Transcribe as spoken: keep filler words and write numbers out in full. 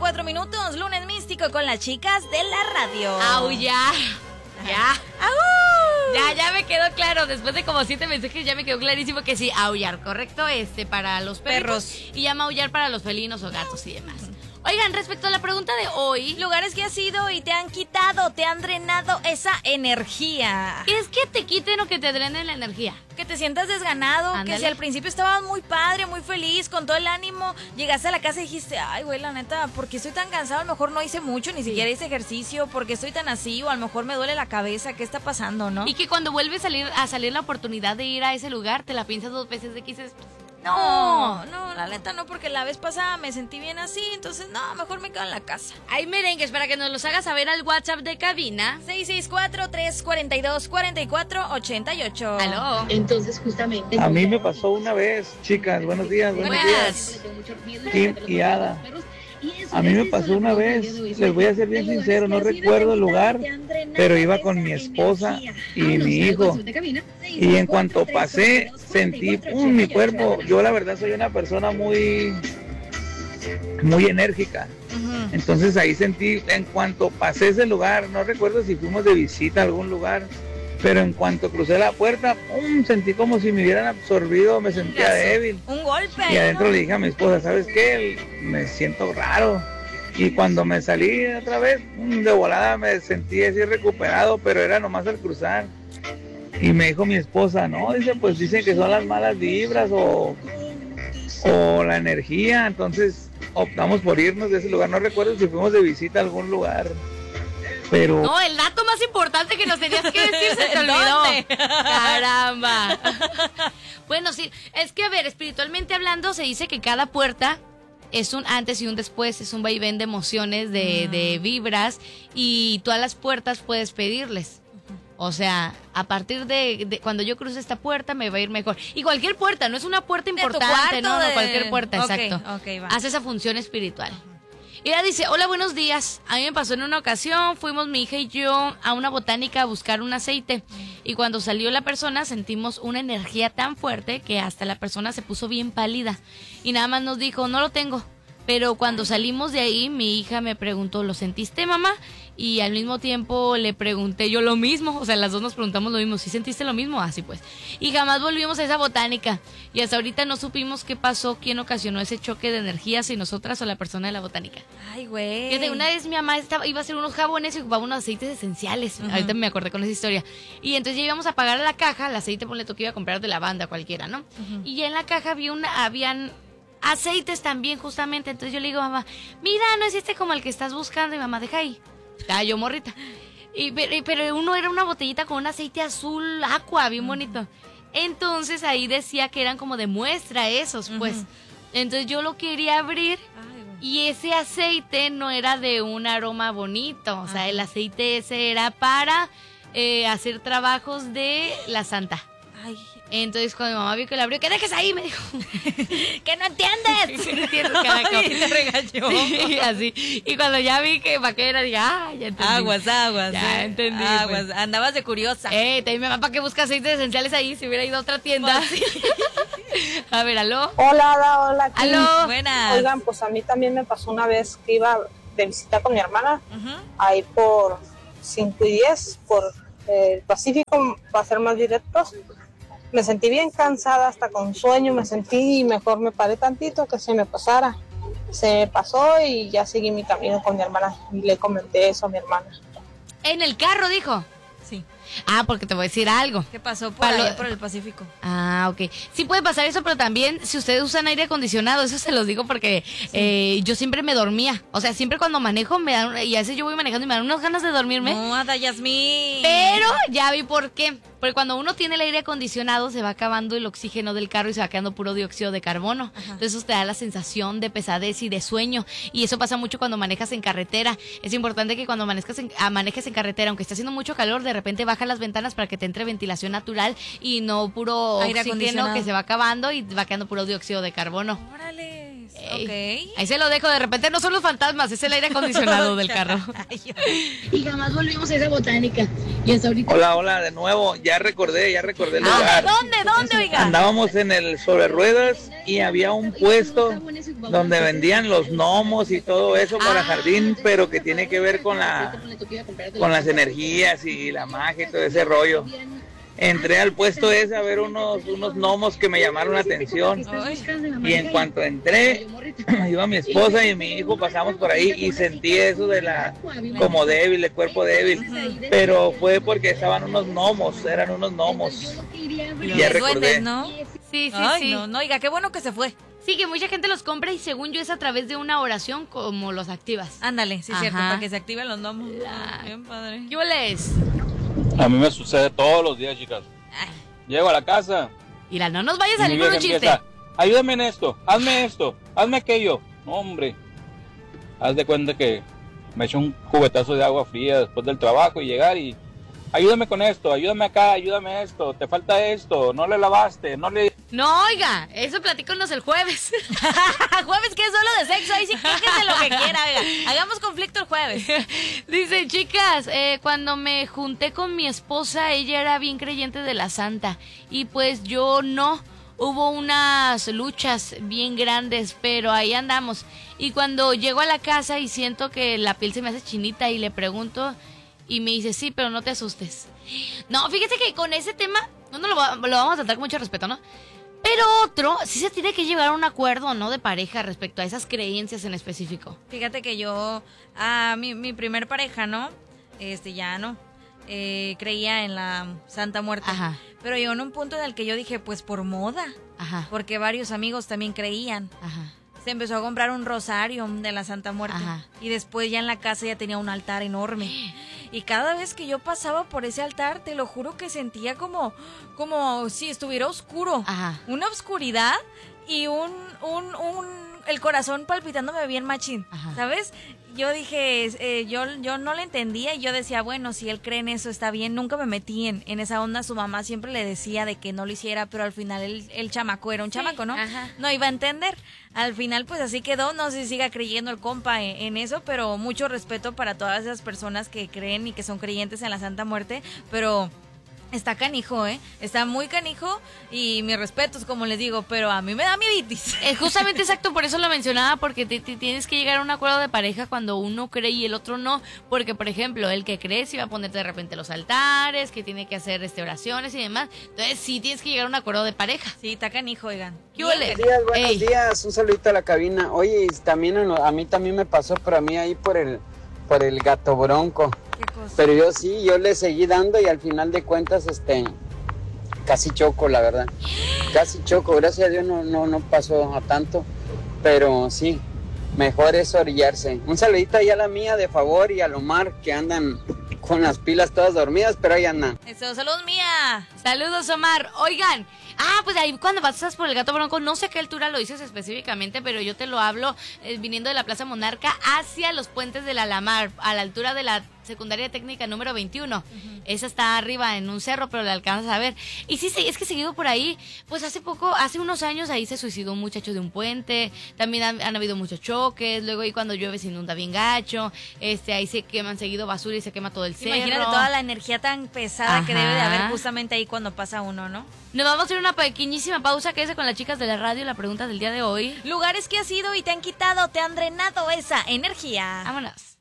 cuatro minutos, lunes místico con las chicas de la radio. Aullar. Ya. ¡Au! Ya, ya me quedó claro. Después de como siete mensajes ya me quedó clarísimo que sí, aullar, ¿correcto? Este, para los perros. Perros. Y ya maullar para los felinos o gatos y demás. Oigan, respecto a la pregunta de hoy, Lugares que has ido y te han quitado, te han drenado esa energía. ¿quieres que te quiten o que te drenen la energía? Que te sientas desganado, Ándale. que si al principio estabas muy padre, muy feliz, con todo el ánimo, llegaste a la casa y dijiste, ay, güey, la neta, ¿por qué estoy tan cansado? A lo mejor no hice mucho, ni siquiera hice ejercicio, porque estoy tan así, o a lo mejor me duele la cabeza, ¿qué está pasando, no? Y que cuando vuelve a salir, a salir la oportunidad de ir a ese lugar, te la piensas dos veces de que dices, No, no, la neta no, porque la vez pasada me sentí bien así, entonces no, mejor me quedo en la casa. hay merengues para que nos los hagas saber al WhatsApp de cabina. seis seis cuatro, tres cuatro dos, cuatro cuatro ocho ocho. Aló. Entonces, justamente. A mí me pasó una vez, chicas, buenos días, buenos días. Kim y Ada. A mí me pasó una vez, les voy a ser bien sincero, no recuerdo el lugar, pero iba con mi esposa y mi hijo. Y en cuanto pasé, sentí pum, mi cuerpo. Yo la verdad soy una persona muy, muy enérgica. Ujú. Entonces ahí sentí, en cuanto pasé ese lugar, no recuerdo si fuimos de visita a algún lugar, pero en cuanto crucé la puerta, ¡pum!, sentí como si me hubieran absorbido, me sentía débil. Un golpe. Y adentro ¿no? le dije a mi esposa, ¿sabes qué? Me siento raro. Y cuando me salí otra vez, ¡pum!, de volada me sentí así recuperado, pero era nomás al cruzar. Y me dijo mi esposa, no, dice, pues dicen que son las malas vibras o, o la energía, entonces optamos por irnos de ese lugar. No recuerdo si fuimos de visita a algún lugar. Pero No, el dato más importante que nos tenías que decir se te olvidó. ¿Dónde? Caramba. Bueno, sí, es que a ver, espiritualmente hablando se dice que cada puerta es un antes y un después, es un vaivén de emociones, de, Mm. de vibras, y todas las puertas puedes pedirles. O sea, a partir de, de cuando yo cruce esta puerta me va a ir mejor. Y cualquier puerta, no es una puerta De tu importante, cuarto, no, no, de- cualquier puerta, Ok, exacto. ok, va. Hace esa función espiritual. Y ella dice, hola, buenos días. A mí me pasó en una ocasión, fuimos mi hija y yo a una botánica a buscar un aceite. Y cuando salió la persona sentimos una energía tan fuerte que hasta la persona se puso bien pálida. Y nada más nos dijo, no lo tengo. Pero cuando salimos de ahí, mi hija me preguntó, ¿lo sentiste, mamá? Y al mismo tiempo le pregunté yo lo mismo. O sea, las dos nos preguntamos lo mismo. ¿Sí sentiste lo mismo? Así pues. Y jamás volvimos a esa botánica. Y hasta ahorita no supimos qué pasó, quién ocasionó ese choque de energía, si nosotras o la persona de la botánica. Ay, güey. Fíjate, una vez mi mamá estaba, iba a hacer unos jabones y ocupaba unos aceites esenciales. Ujú. Ahorita me acordé con esa historia. Y entonces ya íbamos a pagar a la caja, el aceite, ponle tú que iba a comprar de lavanda cualquiera, ¿no? Ujú. Y ya en la caja había una, habían aceites también, justamente. Entonces yo le digo a mamá, mira, no es este como el que estás buscando. Y mamá, deja ahí. Ah, yo morrita. Y, pero, y- pero uno era una botellita con un aceite azul aqua, bien bonito. Entonces ahí decía que eran como de muestra esos, pues. Ujú. Entonces yo lo quería abrir. Ay, güey. Y ese aceite no era de un aroma bonito, o sea, Ajá. el aceite ese era para eh, hacer trabajos de la santa. Ay, Entonces cuando mi mamá vio que lo abrió, ¿qué dejes ahí? Me dijo. ¿qué no entiendes? ¿Qué no entiendes, carajo? Ay, te regañó. Sí, así. Y cuando ya vi que para qué era, dije, ah, ya entendí. Aguas, aguas. Ya eh. entendí, Aguas, pues. andabas de curiosa. Eh, te mi mamá, ¿para qué busca aceites esenciales ahí? Si hubiera ido a otra tienda. A ver, ¿aló? Hola, Ada, hola. Kim. ¿Aló? Buenas. Oigan, pues a mí también me pasó una vez que iba de visita con mi hermana, Ujú. ahí por cinco y diez, por eh, el Pacífico, para ser más directos. Me sentí bien cansada, hasta con sueño, me sentí y mejor me paré tantito que se me pasara. Se me pasó y ya seguí mi camino con mi hermana y le comenté eso a mi hermana. En el carro, dijo. Sí. Ah, porque te voy a decir algo. ¿Qué pasó por Pa' lo- allá por el Pacífico? Ah, ok. Sí puede pasar eso, pero también si ustedes usan aire acondicionado, eso se los digo porque eh, yo siempre me dormía. O sea, siempre cuando manejo me dan, y a veces yo voy manejando y me dan unas ganas de dormirme. No, Ada Yasmín. Pero ya vi por qué. Porque cuando uno tiene el aire acondicionado se va acabando el oxígeno del carro y se va quedando puro dióxido de carbono. Ajá. Entonces eso te da la sensación de pesadez y de sueño. Y eso pasa mucho cuando manejas en carretera. Es importante que cuando manejas en, ah, manejes en carretera, aunque esté haciendo mucho calor, de repente baja las ventanas para que te entre ventilación natural y no puro Aire oxígeno acondicionado. que se va acabando y va quedando puro dióxido de carbono. Órale. Ey, Ok. Ahí se lo dejo, de repente no son los fantasmas, es el aire acondicionado del carro. Y jamás volvimos a esa botánica. Y hasta ahorita. Hola, hola, de nuevo. Ya recordé, ya recordé el Ah, lugar. ¿dónde, dónde, oiga? Andábamos en el sobre ruedas y había un puesto donde vendían los gnomos y todo eso para Ah. jardín, pero que tiene que ver con la con las energías y la magia y todo ese rollo. Entré al puesto ese a ver unos unos gnomos que me llamaron la atención. Y en cuanto entré, iba mi esposa y mi hijo, pasamos por ahí y sentí eso de la como débil, el cuerpo débil, pero fue porque estaban unos gnomos, eran unos gnomos. Ya Los recordé. duendes, ¿no? Sí, sí, Ay, sí. no, no, oiga, qué bueno que se fue. Sí, que mucha gente los compra y según yo es a través de una oración como los activas. Ándale, sí es cierto, Ajá. para que se activen los gnomos. La- Bien padre. ¿Qué les? A mí me sucede todos los días, chicas. Ay, Llego a la casa Mira, no nos vaya a y mi salir con vieja un chiste. empieza, ayúdame en esto, hazme esto, hazme aquello. No, hombre, haz de cuenta que me echo un cubetazo de agua fría después del trabajo y llegar y ayúdame con esto, ayúdame acá, ayúdame esto, te falta esto, no le lavaste, no le... No, oiga, eso platícanos el jueves. jueves que es solo de sexo, ahí sí quéjese lo que quiera, oiga. Hagamos conflicto el jueves. Dice, chicas, eh, cuando me junté con mi esposa, ella era bien creyente de la santa. Y pues yo no. Hubo unas luchas bien grandes, pero ahí andamos. Y cuando llego a la casa y siento que la piel se me hace chinita y le pregunto, y me dice, sí, pero no te asustes. No, fíjate que con ese tema, no, no lo, va- lo vamos a tratar con mucho respeto, ¿no? Pero otro, sí se tiene que llegar a un acuerdo, ¿no? De pareja respecto a esas creencias en específico. Fíjate que yo, a mi, mi primer pareja, ¿no? Este, ya no. Eh, creía en la Santa Muerte. Ajá. Pero llegó en un punto en el que yo dije, pues por moda. Ajá, Porque varios amigos también creían. ajá. Se empezó a comprar un rosario de la Santa Muerte. Ajá. Y después ya en la casa ya tenía un altar enorme. Y cada vez que yo pasaba por ese altar, te lo juro que sentía como, como si estuviera oscuro. Ajá. Una oscuridad y un, un, un, el corazón palpitándome bien machín. Ajá. ¿Sabes? Yo dije, eh, yo, yo no le entendía y yo decía, bueno, si él cree en eso está bien. Nunca me metí en, en esa onda. Su mamá siempre le decía de que no lo hiciera, pero al final el, el chamaco era un Sí, chamaco, ¿no? ajá. No iba a entender. Al final, pues así quedó. No sé si siga creyendo el compa en, en eso, pero mucho respeto para todas esas personas que creen y que son creyentes en la Santa Muerte. Pero está canijo, ¿eh? Está muy canijo y mis respetos, como les digo, pero a mí me da mieditis. Es justamente exacto, por eso lo mencionaba, porque te, te tienes que llegar a un acuerdo de pareja cuando uno cree y el otro no, porque por ejemplo, el que cree se va a poner de repente los altares, que tiene que hacer este, oraciones y demás, entonces sí tienes que llegar a un acuerdo de pareja. Sí, está canijo, oigan. ¿Qué ole? Buenos días, buenos Ey. días, un saludito a la cabina. Oye, y también en- a mí también me pasó, pero a mí ahí por el por el gato bronco. ¿Qué cosa? Pero yo sí, yo le seguí dando y al final de cuentas, este, casi choco, la verdad. Casi choco, gracias a Dios no, no, no pasó a tanto, pero sí, mejor es orillarse. Un saludito ahí a la mía de favor y a Lomar que andan con las pilas todas dormidas, pero ahí andan. Eso, salud mía. Saludos, Omar. Oigan, ah, pues ahí cuando pasas por el Gato Bronco, no sé a qué altura lo dices específicamente, pero yo te lo hablo eh, viniendo de la Plaza Monarca hacia los puentes de la Lamar, a la altura de la secundaria técnica número veintiuno. Uh-huh. Esa está arriba en un cerro, pero la alcanzas a ver. Y sí, sí, es que seguido por ahí, pues hace poco, hace unos años ahí se suicidó un muchacho de un puente, también han, han habido muchos choques, luego ahí cuando llueve se inunda bien gacho, este ahí se queman seguido basura y se quema todo el cerro. Imagínate toda la energía tan pesada Ajá. que debe de haber justamente ahí cuando pasa uno, ¿no? Nos vamos a hacer una pequeñísima pausa, quédese con las chicas de la radio, la pregunta del día de hoy. Lugares que has ido y te han quitado, te han drenado esa energía. Vámonos.